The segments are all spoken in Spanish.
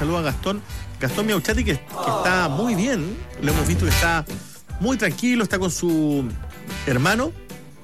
saludo a Gastón Miauchati, que está muy bien. Lo hemos visto que está muy tranquilo, está con su hermano.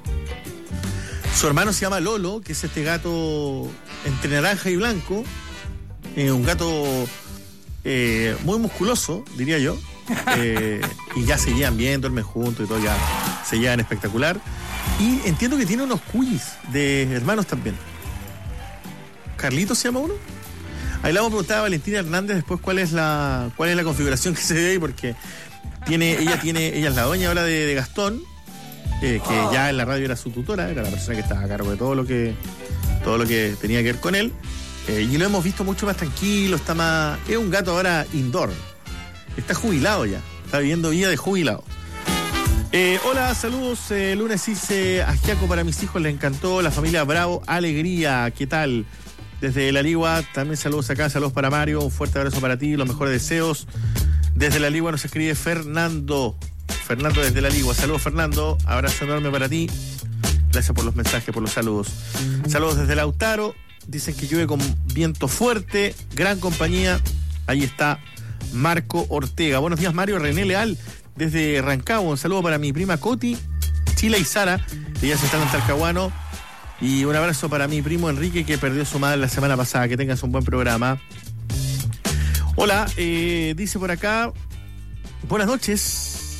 Su hermano se llama Lolo, que es este gato entre naranja y blanco. Un gato muy musculoso, diría yo. Y ya se llevan bien, duermen juntos y todo, ya se llevan espectacular. Y entiendo que tiene unos cuyis de hermanos también. ¿Carlitos se llama uno? Ahí le vamos a preguntar a Valentina Hernández después cuál es la configuración que se ve ahí, porque ella es la dueña ahora de Gastón, que ya en la radio era su tutora, era la persona que estaba a cargo de todo lo que tenía que ver con él. Y lo hemos visto mucho más tranquilo, es un gato ahora indoor. Está jubilado ya, está viviendo vida de jubilado. Hola, saludos. Lunes hice ajiaco para mis hijos, les encantó. La familia Bravo, alegría. ¿Qué tal? Desde La Ligua, también saludos acá, saludos para Mario. Un fuerte abrazo para ti, los mejores deseos. Desde La Ligua nos escribe Fernando desde La Ligua. Saludos, Fernando. Abrazo enorme para ti. Gracias por los mensajes, por los saludos. Saludos desde Lautaro. Dicen que llueve con viento fuerte. Gran compañía. Ahí está Marco Ortega. Buenos días, Mario. René Leal desde Rancagua. Un saludo para mi prima Coti, Chila y Sara. Ellas están en Talcahuano. Y un abrazo para mi primo Enrique, que perdió a su madre la semana pasada. Que tengas un buen programa. Hola, dice por acá, buenas noches.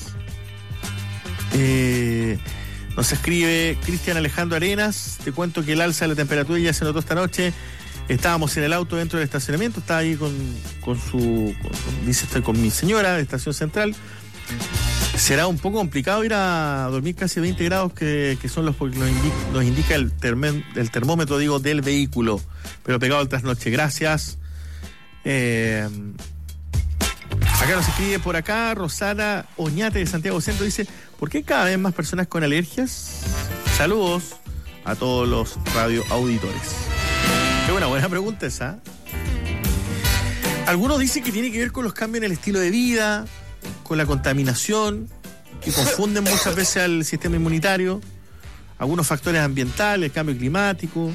Nos escribe Cristian Alejandro Arenas. Te cuento que el alza de la temperatura ya se notó esta noche. Estábamos en el auto dentro del estacionamiento. Estaba ahí dice, estoy con mi señora de Estación Central. Será un poco complicado ir a dormir casi 20 grados, que son los que nos indica el termómetro, del vehículo. Pero pegado al trasnoche. Gracias. Acá nos escribe por acá Rosana Oñate de Santiago Centro. Dice, ¿por qué cada vez más personas con alergias? Saludos a todos los radioauditores. Qué buena pregunta esa. Algunos dicen que tiene que ver con los cambios en el estilo de vida, con la contaminación, que confunden muchas veces al sistema inmunitario, algunos factores ambientales, el cambio climático.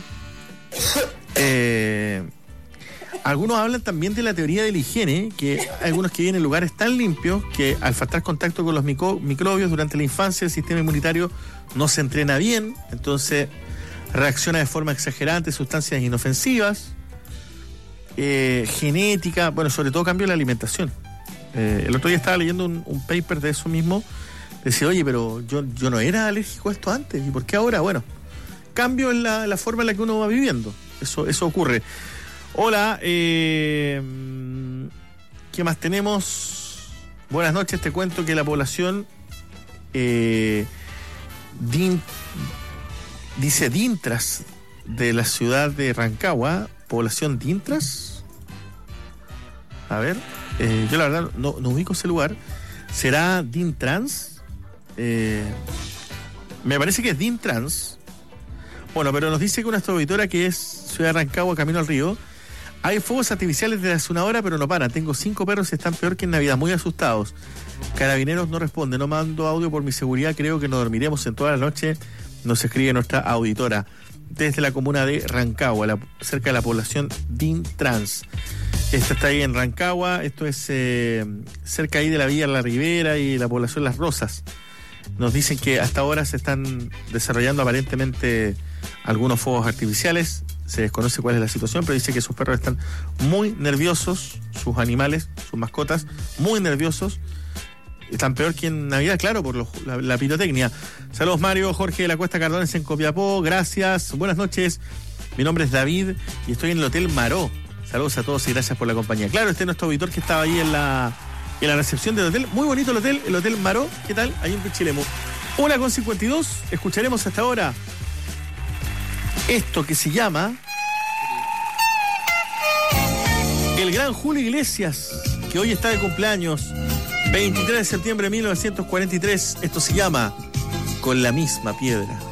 Algunos hablan también de la teoría de la higiene, que hay algunos que viven en lugares tan limpios que al faltar contacto con los microbios durante la infancia, el sistema inmunitario no se entrena bien, entonces reacciona de forma exagerada ante sustancias inofensivas, genética, sobre todo cambio en la alimentación. El otro día estaba leyendo un paper de eso mismo. Decía, oye, pero yo no era alérgico a esto antes, ¿y por qué ahora? Bueno, cambio en la forma en la que uno va viviendo. Eso ocurre. Hola, ¿qué más tenemos? Buenas noches, te cuento que la población dice Dintras, de la ciudad de Rancagua, población Dintras. A ver, yo la verdad no ubico ese lugar. ¿Será Dintrans? Me parece que es Dintrans. Bueno, pero nos dice que una auditora que es ciudad de Rancagua, camino al río. Hay fuegos artificiales desde hace una hora, pero no paran. Tengo 5 perros y están peor que en Navidad, muy asustados. Carabineros no responde, no mando audio por mi seguridad, creo que no dormiremos en toda la noche. Nos escribe nuestra auditora desde la comuna de Rancagua, cerca de la población Dintrans. Esta está ahí en Rancagua, esto es cerca ahí de la Villa La Ribera y la población Las Rosas. Nos dicen que hasta ahora se están desarrollando aparentemente algunos fuegos artificiales. Se desconoce cuál es la situación, pero dice que sus perros están muy nerviosos, sus animales, sus mascotas, muy nerviosos. Están peor que en Navidad, claro, por la pirotecnia. Saludos, Mario. Jorge de la Cuesta Cardones en Copiapó, gracias. Buenas noches, mi nombre es David y estoy en el Hotel Maró. Saludos a todos y gracias por la compañía. Claro, este es nuestro auditor que estaba ahí en la recepción del hotel. Muy bonito el Hotel Maró. ¿Qué tal? Ahí en Pichilemu. 1:52. Escucharemos hasta ahora esto que se llama el gran Julio Iglesias, que hoy está de cumpleaños, 23 de septiembre de 1943. Esto se llama Con la misma piedra.